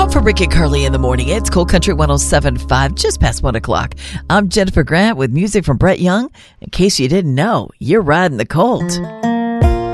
Time for Rick and Carly in the morning. It's Cold Country 107.5, just past 1 o'clock. I'm Jennifer Grant with music from Brett Young. In case you didn't know, you're riding the cold.